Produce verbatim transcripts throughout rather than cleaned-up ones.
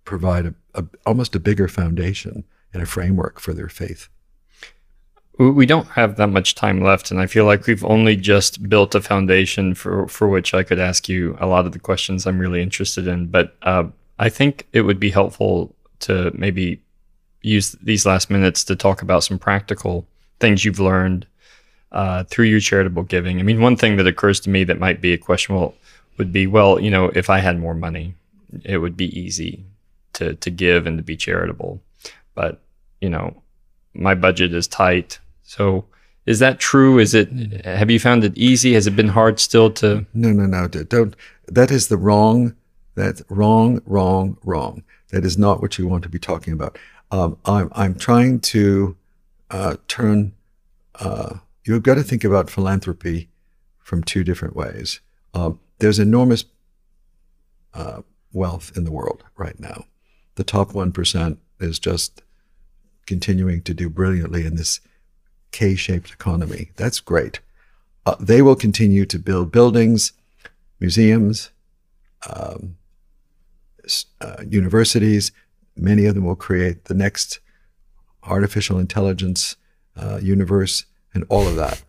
provide a, a, almost a bigger foundation and a framework for their faith. We don't have that much time left, and I feel like we've only just built a foundation for, for which I could ask you a lot of the questions I'm really interested in. But uh, I think it would be helpful to maybe use these last minutes to talk about some practical things you've learned uh, through your charitable giving. I mean, one thing that occurs to me that might be a question well, would be, well, you know, if I had more money, it would be easy to, to give and to be charitable. But, you know, my budget is tight. So is that true? Is it, have you found it easy? Has it been hard still to? No, no, no, don't. That is the wrong, that's wrong, wrong, wrong. That is not what you want to be talking about. Um, I'm, I'm trying to uh, turn, uh, you've got to think about philanthropy from two different ways. Um, there's enormous uh, wealth in the world right now. The top one percent is just continuing to do brilliantly in this K-shaped economy. That's great. Uh, they will continue to build buildings, museums, um, uh, universities. Many of them will create the next artificial intelligence uh, universe and all of that.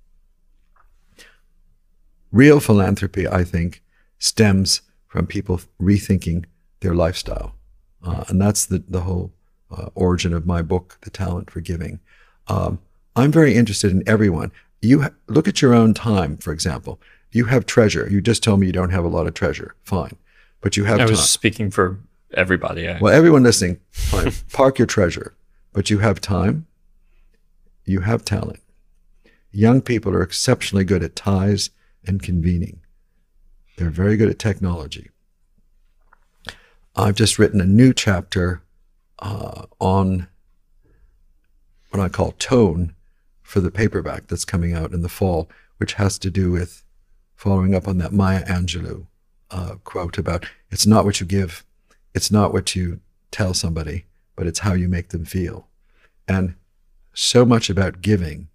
Real philanthropy, I think, stems from people rethinking their lifestyle. Uh, and that's the, the whole uh, origin of my book, The Talent for Giving. Um, I'm very interested in everyone. You ha- look at your own time, for example. You have treasure. You just told me you don't have a lot of treasure. Fine. But you have I time. was speaking for everybody. Yeah. Well, everyone listening, fine. Park your treasure. But you have time. You have talent. Young people are exceptionally good at ties and convening. They're very good at technology. I've just written a new chapter uh, on what I call tone for the paperback that's coming out in the fall, which has to do with following up on that Maya Angelou uh, quote about it's not what you give, it's not what you tell somebody, but it's how you make them feel. And so much about giving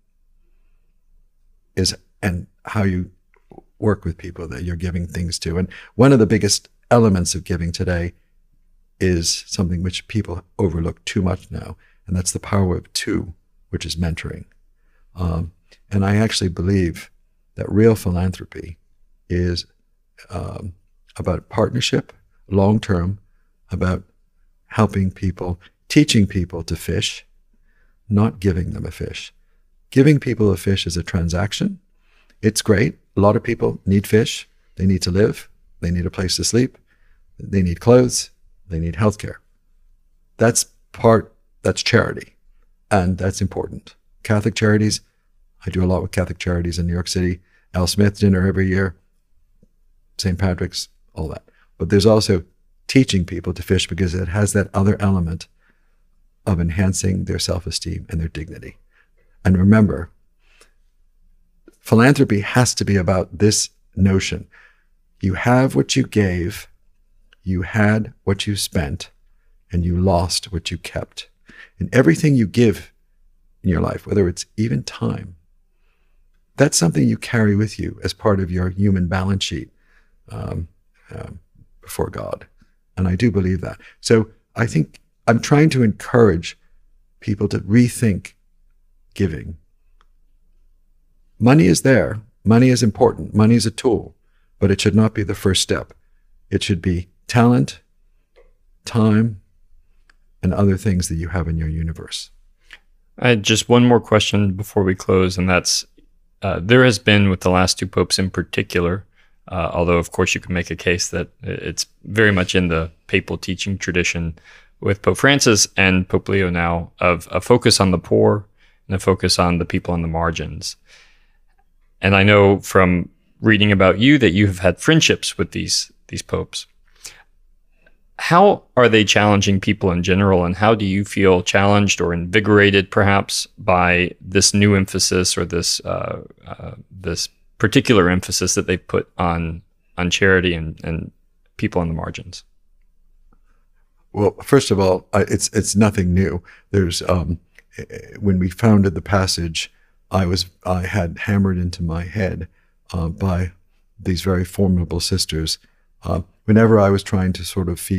is and how you work with people that you're giving things to. And one of the biggest elements of giving today is something which people overlook too much now, and that's the power of two, which is mentoring. Um, and I actually believe that real philanthropy is um, about partnership, long-term, about helping people, teaching people to fish, not giving them a fish. Giving people a fish is a transaction. It's great. A lot of people need fish. They need to live. They need a place to sleep. They need clothes. They need healthcare. That's part, that's charity. And that's important. Catholic charities, I do a lot with Catholic charities in New York City. Al Smith dinner every year, Saint Patrick's, all that. But there's also teaching people to fish because it has that other element of enhancing their self-esteem and their dignity. And remember, philanthropy has to be about this notion. You have what you gave, you had what you spent, and you lost what you kept. And everything you give in your life, whether it's even time, that's something you carry with you as part of your human balance sheet um, um, before God. And I do believe that. So I think I'm trying to encourage people to rethink giving. Money is there. Money is important. Money is a tool, but it should not be the first step. It should be talent, time, and other things that you have in your universe. I had just one more question before we close, and that's, uh, there has been with the last two popes in particular, uh, although of course you can make a case that it's very much in the papal teaching tradition with Pope Francis and Pope Leo now, of a focus on the poor and a focus on the people on the margins. And I know from reading about you that you have had friendships with these these popes. How are they challenging people in general, and how do you feel challenged or invigorated perhaps by this new emphasis or this uh, uh, this particular emphasis that they've put on on charity and, and people on the margins? Well, first of all, I, it's it's nothing new. There's um, when we founded the Passage, I was I had hammered into my head uh, by these very formidable sisters. Uh, whenever I was trying to sort of feed